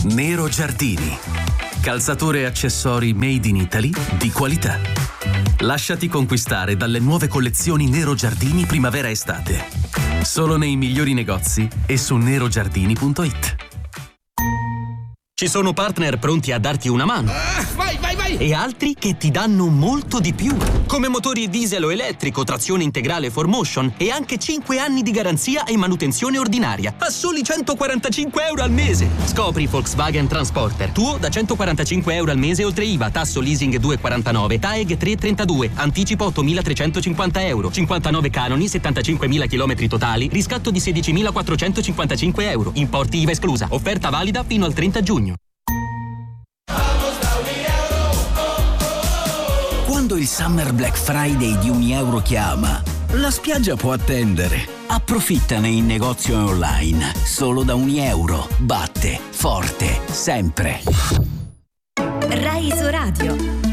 Nero Giardini. Calzature e accessori made in Italy di qualità. Lasciati conquistare dalle nuove collezioni Nero Giardini primavera-estate. Solo nei migliori negozi e su nerogiardini.it. Ci sono partner pronti a darti una mano. Vai! E altri che ti danno molto di più. Come motori diesel o elettrico, trazione integrale 4Motion e anche 5 anni di garanzia e manutenzione ordinaria. A soli 145 euro al mese. Scopri Volkswagen Transporter. Tuo da 145 euro al mese oltre IVA, tasso leasing 2,49, TAEG 3,32, anticipo 8.350 euro, 59 canoni, 75.000 km totali, riscatto di 16.455 euro. Importi IVA esclusa. Offerta valida fino al 30 giugno. Quando il Summer Black Friday di €1 chiama, la spiaggia può attendere. Approfittane in negozio e online. Solo da €1. Batte forte, sempre. Rai Iso Radio.